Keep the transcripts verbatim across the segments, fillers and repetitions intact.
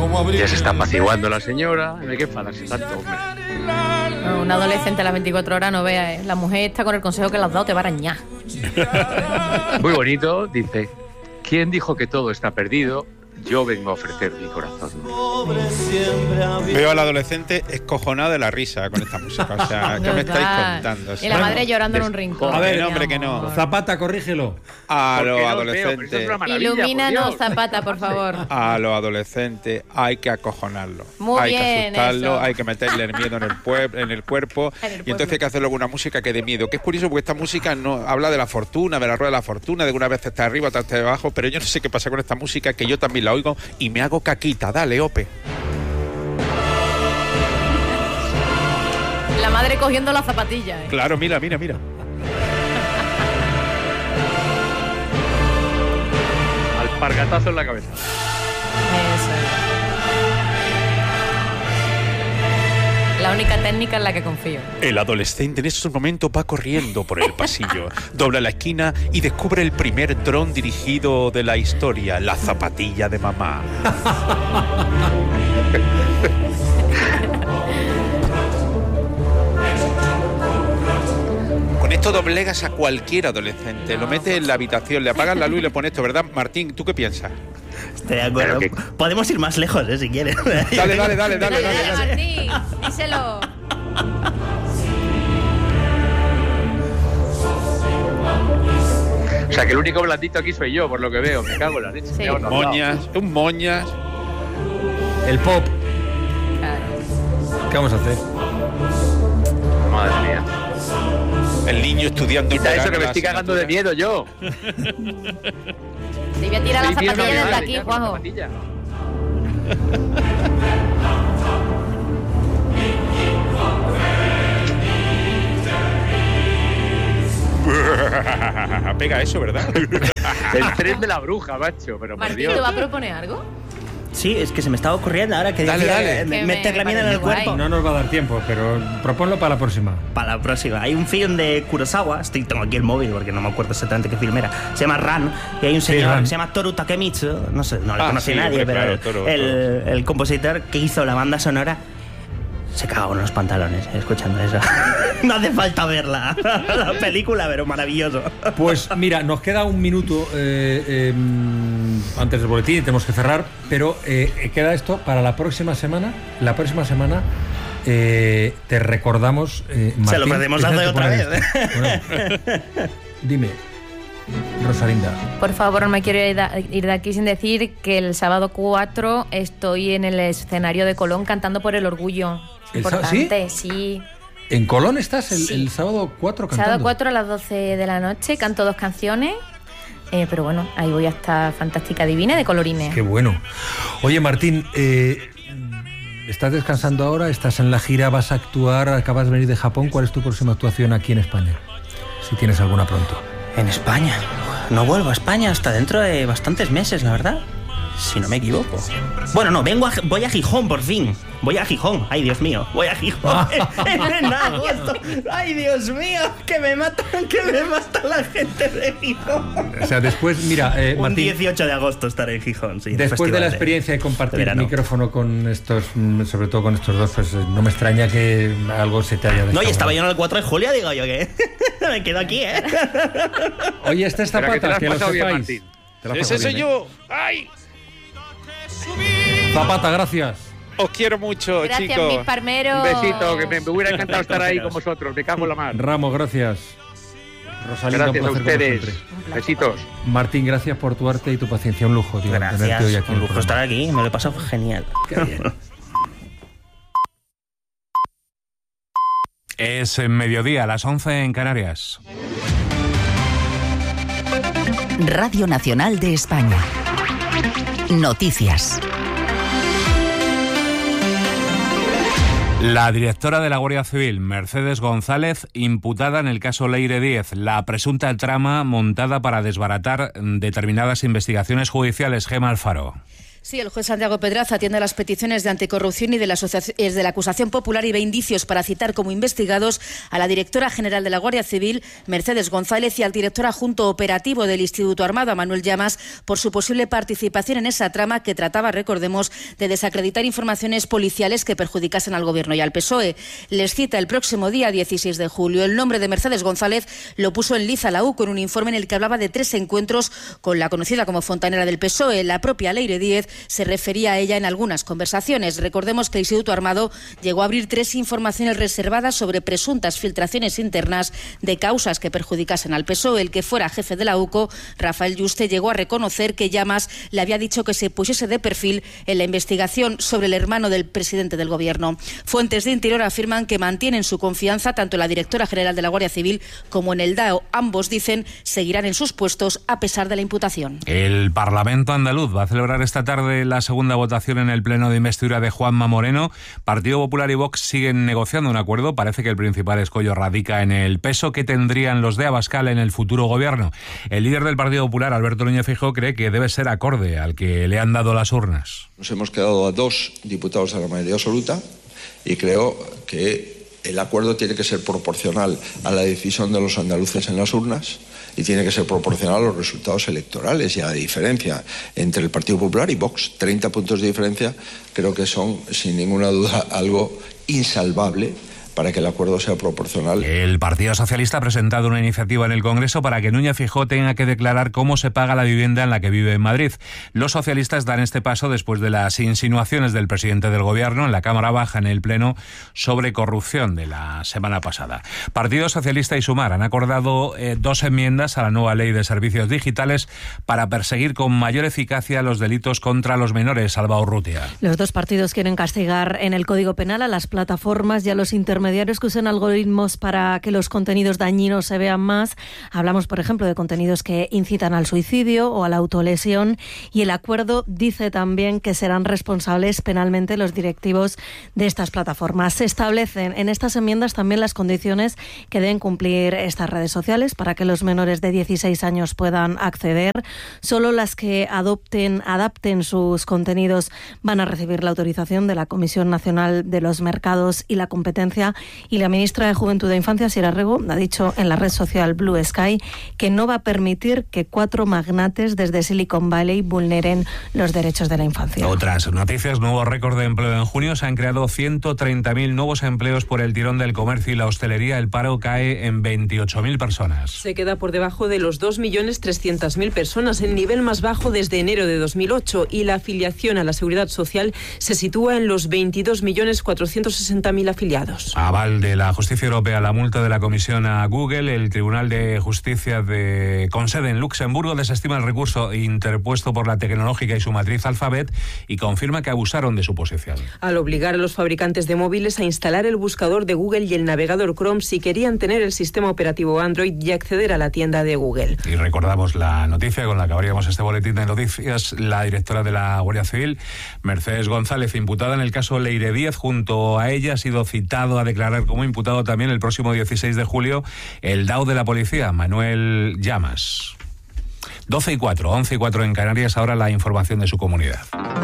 Ya se está apaciguando la señora. No hay que enfadarse tanto, hombre. No, un adolescente a las veinticuatro horas no vea, ¿eh? La mujer está con el consejo que le has dado, te va a arañar. Muy bonito, dice. ¿Quién dijo que todo está perdido? Yo vengo a ofrecer mi corazón. Veo al adolescente escojonado de la risa con esta música. O sea, ¿qué me estáis contando? O sea, y la madre llorando en un rincón. A ver, hombre, que no. Zapata, corrígelo. A los no adolescentes. Ilumínanos, Zapata, por favor. A los adolescentes hay que acojonarlos. Muy hay bien, que asustarlos, eso. hay que meterle el miedo en el, pueblo, en el cuerpo. En el y entonces hay que hacerlo con una música que dé miedo. Que es curioso porque esta música no habla de la fortuna, de la rueda de la fortuna, de que una vez está arriba, otra está abajo. Pero yo no sé qué pasa con esta música, que yo también la oigo y me hago caquita. Dale, Ope. La madre cogiendo la zapatilla, ¿eh? Claro, mira, mira, mira. Alpargatazo en la cabeza. Eso es. La única técnica en la que confío. El adolescente en estos momentos va corriendo por el pasillo, dobla la esquina y descubre el primer dron dirigido de la historia, la zapatilla de mamá. Con esto doblegas a cualquier adolescente, lo metes en la habitación, le apagas la luz y le pones esto, ¿verdad, Martín? ¿Tú qué piensas? Estoy de acuerdo. Que... Podemos ir más lejos, ¿eh? Si quieres. Dale, dale, dale, dale, Dale, dale. dale, Martín, díselo. O sea, que el único blandito aquí soy yo, por lo que veo. Me cago en la leche. Sí. Me hago Moñas, un moñas. El pop. Claro. ¿Qué vamos a hacer? Madre mía. El niño estudiando en Quita eso, verano que me la estoy cagando de asignatura. miedo yo. Te voy a tirar la Estoy viendo a mi zapatilla desde madre aquí, ya con la Juanjo. zapatilla. Pega eso, ¿verdad? El tren de la bruja, macho. Pero por Martín, Dios. ¿te va a proponer algo? Sí, es que se me estaba ocurriendo ahora que Dale, decía dale. eh, Que meter me la mierda en el parece cuerpo. guay. No nos va a dar tiempo, pero proponlo para la próxima. Para la próxima. Hay un film de Kurosawa, estoy, tengo aquí el móvil porque no me acuerdo exactamente qué film era. Se llama Ran, y hay un señor Ran. que se llama Toru Takemitsu, no sé, no le Ah, conoce sí, nadie, hombre, pero claro, el, Toru, el, Toru, el compositor que hizo la banda sonora se cagó en los pantalones eh, escuchando eso. No hace falta verla, la película, pero maravilloso. Pues mira, nos queda un minuto eh, eh, antes del boletín y tenemos que cerrar, pero eh, queda esto para la próxima semana. La próxima semana eh, te recordamos, eh, Martín, Se lo podemos hacer fíjate otra poner vez. esto. Bueno, dime, Rosalinda. Por favor, no me quiero ir de, ir de aquí sin decir que el sábado cuatro estoy en el escenario de Colón cantando por el orgullo. ¿El sá- Importante, sí. ¿En Colón estás el, Sí. el sábado cuatro cantando? Sábado cuatro a las doce de la noche, canto dos canciones. Eh, pero bueno, ahí voy a estar fantástica divina de colorines. Qué bueno. Oye, Martín, eh, ¿estás descansando ahora? ¿Estás en la gira? ¿Vas a actuar? ¿Acabas de venir de Japón? ¿Cuál es tu próxima actuación aquí en España? Si tienes alguna pronto. En España. No vuelvo a España hasta dentro de bastantes meses, la verdad. Si no me equivoco. Bueno, no, vengo a, voy a Gijón por fin. Voy a Gijón. Ay, Dios mío. Voy a Gijón en, en agosto. Ay, Dios mío. Que me matan, que me mata la gente de Gijón. O sea, después, mira, eh, Un Martín, dieciocho de agosto estaré en Gijón, sí. después de la experiencia de compartir verano. micrófono con estos, mm, sobre todo con estos dos, pues eh, no me extraña que algo se te haya No, y descabonado. estaba yo en el cuatro de julio, digo yo que me quedo aquí, ¿eh? Oye, este es Espera, que te Zapata, lo has que, lo pasado bien, sepáis. Martín. Te lo has Ese pasado soy bien, ¿eh? yo. ¡Ay! Zapata, gracias. Os quiero mucho, Gracias, chicos. mis parmeros. Un besito, que me, me hubiera encantado estar ahí con vosotros. Me cago en la mar. Ramos, gracias. Rosalinda, Gracias un a placer como ustedes. siempre. Besitos. Martín, gracias por tu arte y tu paciencia. Un lujo, tío, tenerte hoy Gracias, aquí en un el lujo programa. estar aquí, me lo he pasado genial. Qué bien. Es en mediodía, a las once en Canarias. Radio Nacional de España. Noticias. La directora de la Guardia Civil, Mercedes González, imputada en el caso Leire Díez, la presunta trama montada para desbaratar determinadas investigaciones judiciales. Gemma Alfaro. Sí, el juez Santiago Pedraza atiende a las peticiones de anticorrupción y de la, de la acusación popular y ve indicios para citar como investigados a la directora general de la Guardia Civil, Mercedes González, y al director adjunto operativo del Instituto Armado, Manuel Llamas, por su posible participación en esa trama que trataba, recordemos, de desacreditar informaciones policiales que perjudicasen al Gobierno y al P S O E. Les cita el próximo día dieciséis de julio. El nombre de Mercedes González lo puso en liza la U con un informe en el que hablaba de tres encuentros con la conocida como fontanera del P S O E. La propia Leire Díez se refería a ella en algunas conversaciones. Recordemos que el Instituto Armado llegó a abrir tres informaciones reservadas sobre presuntas filtraciones internas de causas que perjudicasen al P S O E. El que fuera jefe de la U C O, Rafael Yuste, llegó a reconocer que Llamas le había dicho que se pusiese de perfil en la investigación sobre el hermano del presidente del Gobierno. Fuentes de Interior afirman que mantienen su confianza tanto en la directora general de la Guardia Civil como en el D A O. Ambos, dicen, seguirán en sus puestos a pesar de la imputación. El Parlamento andaluz va a celebrar esta tarde la segunda votación en el pleno de investidura de Juanma Moreno. Partido Popular y Vox siguen negociando un acuerdo. Parece que el principal escollo radica en el peso que tendrían los de Abascal en el futuro gobierno. El líder del Partido Popular, Alberto Núñez Feijóo, cree que debe ser acorde al que le han dado las urnas. Nos hemos quedado a dos diputados de la mayoría absoluta y creo que el acuerdo tiene que ser proporcional a la decisión de los andaluces en las urnas y tiene que ser proporcional a los resultados electorales y a la diferencia entre el Partido Popular y Vox. treinta puntos de diferencia creo que son, sin ninguna duda, algo insalvable para que el acuerdo sea proporcional. El Partido Socialista ha presentado una iniciativa en el Congreso para que Núñez Feijóo tenga que declarar cómo se paga la vivienda en la que vive en Madrid. Los socialistas dan este paso después de las insinuaciones del presidente del Gobierno en la Cámara Baja en el Pleno sobre corrupción de la semana pasada. Partido Socialista y Sumar han acordado eh, dos enmiendas a la nueva ley de servicios digitales para perseguir con mayor eficacia los delitos contra los menores. Alba Urrutia. Los dos partidos quieren castigar en el Código Penal a las plataformas y a los intermediarios que usen algoritmos para que los contenidos dañinos se vean más. Hablamos, por ejemplo, de contenidos que incitan al suicidio o a la autolesión, y el acuerdo dice también que serán responsables penalmente los directivos de estas plataformas. Se establecen en estas enmiendas también las condiciones que deben cumplir estas redes sociales para que los menores de dieciséis años puedan acceder. Solo las que adopten, adapten sus contenidos van a recibir la autorización de la Comisión Nacional de los Mercados y la Competencia. Y la ministra de Juventud e Infancia, Sira Rego, ha dicho en la red social Blue Sky que no va a permitir que cuatro magnates desde Silicon Valley vulneren los derechos de la infancia. Otras noticias: nuevo récord de empleo en junio. Se han creado ciento treinta mil nuevos empleos por el tirón del comercio y la hostelería. El paro cae en veintiocho mil personas. Se queda por debajo de los dos millones trescientas mil personas, el nivel más bajo desde enero de dos mil ocho, y la afiliación a la Seguridad Social se sitúa en los veintidós millones cuatrocientos sesenta mil afiliados. Aval de la Justicia Europea la multa de la Comisión a Google. El Tribunal de Justicia de con sede en Luxemburgo desestima el recurso interpuesto por la tecnológica y su matriz Alphabet y confirma que abusaron de su posición. Al obligar a los fabricantes de móviles a instalar el buscador de Google y el navegador Chrome si querían tener el sistema operativo Android y acceder a la tienda de Google. Y recordamos la noticia con la que abríamos este boletín de noticias. La directora de la Guardia Civil, Mercedes González, imputada en el caso Leire Díez, junto a ella ha sido citado a declarar como imputado también el próximo dieciséis de julio el D A O de la policía, Manuel Llamas. doce y cuatro, once y cuatro en Canarias. Ahora la información de su comunidad.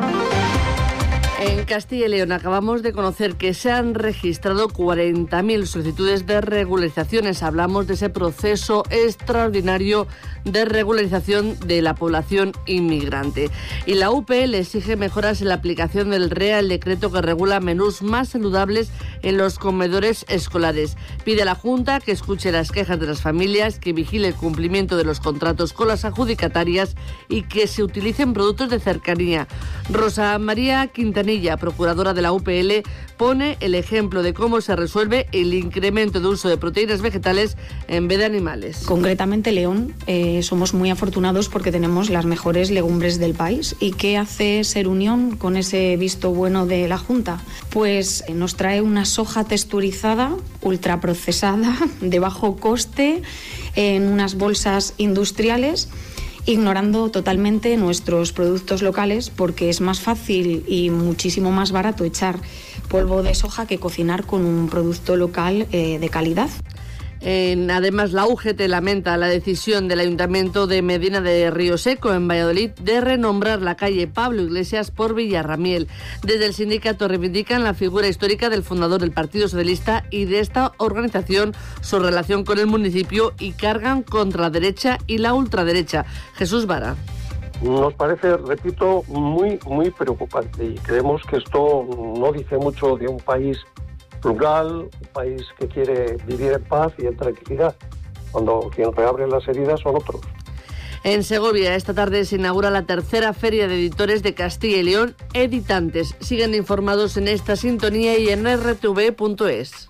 En Castilla y León acabamos de conocer que se han registrado cuarenta mil solicitudes de regularizaciones. Hablamos de ese proceso extraordinario de regularización de la población inmigrante. Y la U P L exige mejoras en la aplicación del Real Decreto que regula menús más saludables en los comedores escolares. Pide a la Junta que escuche las quejas de las familias, que vigile el cumplimiento de los contratos con las adjudicatarias y que se utilicen productos de cercanía. Rosa María Quintanilla, procuradora de la U P L, pone el ejemplo de cómo se resuelve el incremento de uso de proteínas vegetales en vez de animales. Concretamente, León, eh, somos muy afortunados porque tenemos las mejores legumbres del país. ¿Y qué hace Ser Unión con ese visto bueno de la Junta? Pues eh, nos trae una soja texturizada, ultraprocesada, de bajo coste, en unas bolsas industriales, ignorando totalmente nuestros productos locales porque es más fácil y muchísimo más barato echar polvo de soja que cocinar con un producto local eh, de calidad. En, además, la U G T lamenta la decisión del Ayuntamiento de Medina de Río Seco, en Valladolid, de renombrar la calle Pablo Iglesias por Villarramiel. Desde el sindicato reivindican la figura histórica del fundador del Partido Socialista y de esta organización, su relación con el municipio, y cargan contra la derecha y la ultraderecha. Jesús Vara. Nos parece, repito, muy, muy preocupante, y creemos que esto no dice mucho de un país plural, un país que quiere vivir en paz y en tranquilidad, cuando quien reabre las heridas son otros. En Segovia, esta tarde se inaugura la tercera Feria de Editores de Castilla y León, Editantes. Siguen informados en esta sintonía y en erre te ve punto es.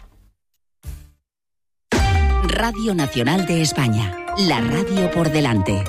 Radio Nacional de España, la radio por delante.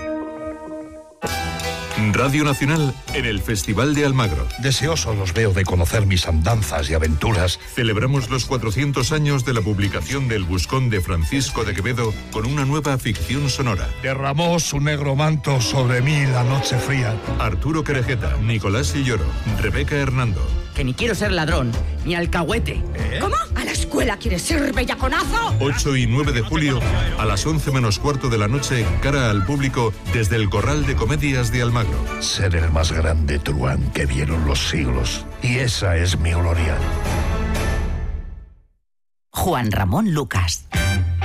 Radio Nacional en el Festival de Almagro. Deseoso los veo de conocer mis andanzas y aventuras. Celebramos los cuatrocientos años de la publicación del Buscón de Francisco de Quevedo con una nueva ficción sonora. Derramó su negro manto sobre mí la noche fría. Arturo Querejeta, Nicolás Silloro, Rebeca Hernando. Que ni quiero ser ladrón, ni alcahuete. ¿Eh? ¿Cómo? ¿A la escuela quieres ir, bellaconazo? ocho y nueve de julio, a las once menos cuarto de la noche, cara al público, desde el Corral de Comedias de Almagro. Ser el más grande truán que vieron los siglos. Y esa es mi gloria. Juan Ramón Lucas.